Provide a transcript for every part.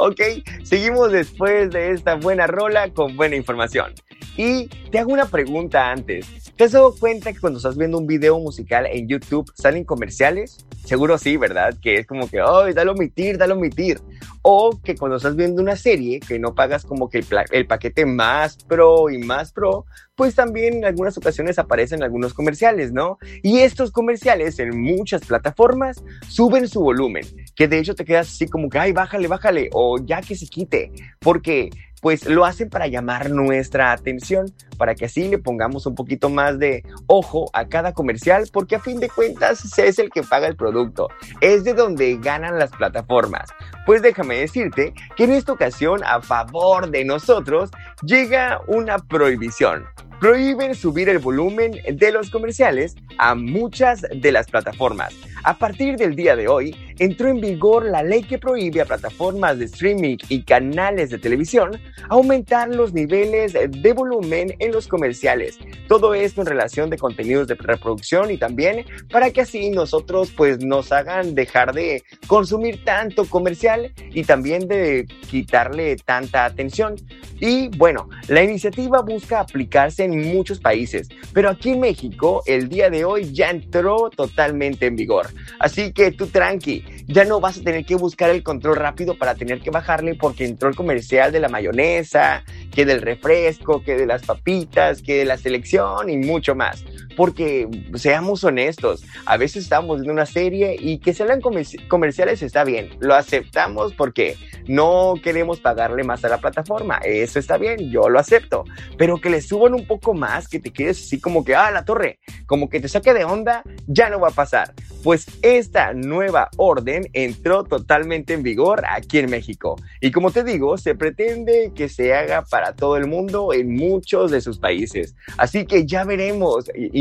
Ok, seguimos después de esta buena rola con buena información. Y te hago una pregunta antes. ¿Te has dado cuenta que cuando estás viendo un video musical en YouTube salen comerciales? Seguro sí, ¿verdad? Que es como que, ¡ay, dale omitir, dale omitir! O que cuando estás viendo una serie que no pagas como que el paquete más pro y más pro, pues también en algunas ocasiones aparecen algunos comerciales, ¿no? Y estos comerciales en muchas plataformas suben su volumen, que de hecho te quedas así como que, ¡ay, bájale, bájale! O ya que se quite, porque pues lo hacen para llamar nuestra atención, para que así le pongamos un poquito más de ojo a cada comercial, porque a fin de cuentas es el que paga el producto, es de donde ganan las plataformas. Pues déjame decirte que en esta ocasión, a favor de nosotros, llega una prohibición. Prohíben subir el volumen de los comerciales a muchas de las plataformas. A partir del día de hoy, entró en vigor la ley que prohíbe a plataformas de streaming y canales de televisión aumentar los niveles de volumen en los comerciales. Todo esto en relación de contenidos de reproducción y también para que así nosotros pues nos hagan dejar de consumir tanto comercial y también de quitarle tanta atención. Y bueno, la iniciativa busca aplicarse en muchos países, pero aquí en México el día de hoy ya entró totalmente en vigor. Así que tú tranqui, ya no vas a tener que buscar el control rápido para tener que bajarle porque entró el comercial de la mayonesa, que del refresco, que de las papitas, que de la selección y mucho más. Porque seamos honestos, a veces estamos viendo una serie y que salgan comerciales está bien, lo aceptamos porque no queremos pagarle más a la plataforma, eso está bien, yo lo acepto, pero que le suban un poco más, que te quedes así como que, la torre, como que te saque de onda, ya no va a pasar. Pues esta nueva orden entró totalmente en vigor aquí en México y como te digo, se pretende que se haga para todo el mundo en muchos de sus países, así que ya veremos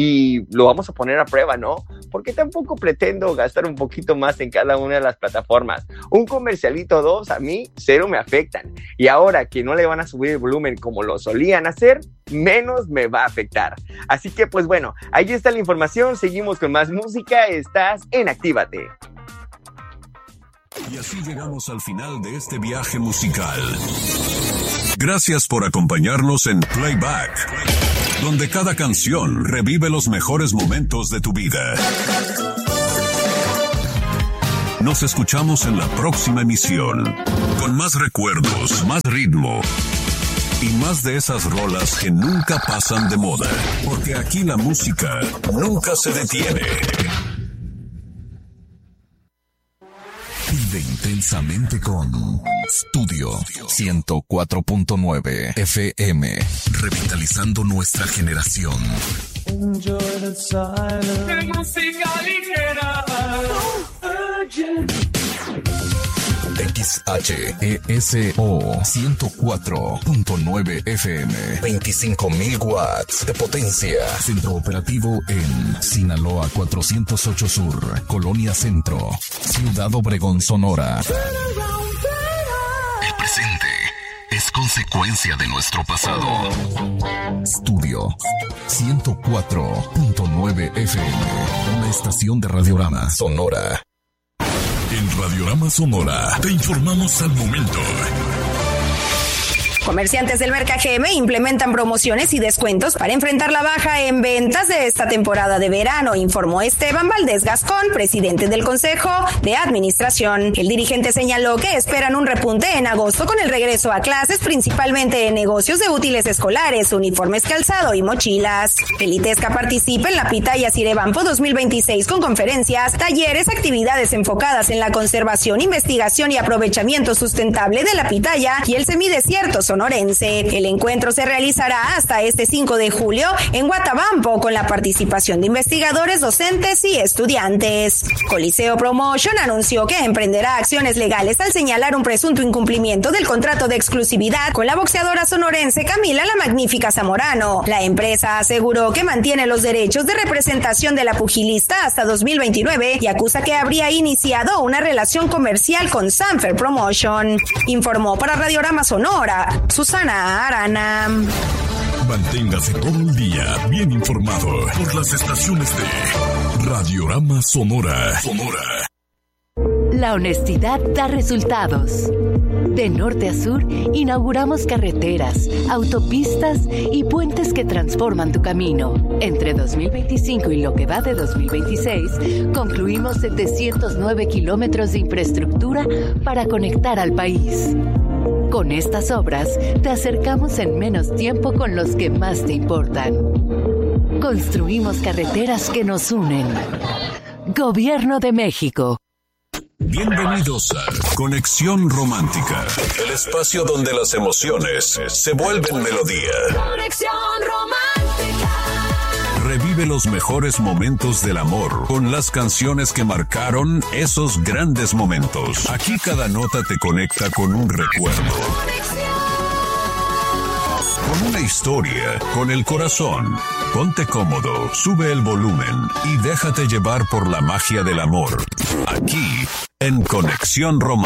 y lo vamos a poner a prueba, ¿no? Porque tampoco pretendo gastar un poquito más en cada una de las plataformas. Un comercialito o dos a mí cero me afectan y ahora que no le van a subir el volumen como lo solían hacer, menos me va a afectar. Así que pues bueno, ahí está la información, seguimos con más música, estás en Actívate. Y así llegamos al final de este viaje musical. Gracias por acompañarnos en Playback, donde cada canción revive los mejores momentos de tu vida. Nos escuchamos en la próxima emisión, con más recuerdos, más ritmo y más de esas rolas que nunca pasan de moda, porque aquí la música nunca se detiene. Vive intensamente con Studio 104.9 FM, revitalizando nuestra generación. Enjoy the silence. De música ligera. XHESO 104.9 FM, 25,000 watts de potencia. Centro operativo en Sinaloa 408 Sur, Colonia Centro, Ciudad Obregón, Sonora. El presente es consecuencia de nuestro pasado. Studio 104.9 FM, una estación de Radiorama Sonora. En Radiorama Sonora te informamos al momento. Comerciantes del Mercajeme implementan promociones y descuentos para enfrentar la baja en ventas de esta temporada de verano, informó Esteban Valdés Gascón, presidente del Consejo de Administración. El dirigente señaló que esperan un repunte en agosto con el regreso a clases, principalmente en negocios de útiles escolares, uniformes, calzado y mochilas. El ITESCA participa en la Pitaya Cirebampo 2026 con conferencias, talleres, actividades enfocadas en la conservación, investigación y aprovechamiento sustentable de la pitaya y el semidesierto sonorense. El encuentro se realizará hasta este 5 de julio en Guatabampo con la participación de investigadores, docentes y estudiantes. Coliseo Promotion anunció que emprenderá acciones legales al señalar un presunto incumplimiento del contrato de exclusividad con la boxeadora sonorense Camila La Magnífica Zamorano. La empresa aseguró que mantiene los derechos de representación de la pugilista hasta 2029 y acusa que habría iniciado una relación comercial con Sanfer Promotion. Informó para Radiorama Sonora Susana Arana. Manténgase todo el día bien informado por las estaciones de Radiorama Sonora. La honestidad da resultados. De norte a sur, inauguramos carreteras, autopistas y puentes que transforman tu camino. Entre 2025 y lo que va de 2026, concluimos 709 kilómetros de infraestructura para conectar al país. Con estas obras, te acercamos en menos tiempo con los que más te importan. Construimos carreteras que nos unen. Gobierno de México. Bienvenidos a Conexión Romántica, el espacio donde las emociones se vuelven melodía. Conexión Romántica. Revive los mejores momentos del amor con las canciones que marcaron esos grandes momentos. Aquí cada nota te conecta con un recuerdo, con una historia, con el corazón. Ponte cómodo, sube el volumen y déjate llevar por la magia del amor. Aquí, en Conexión Romántica.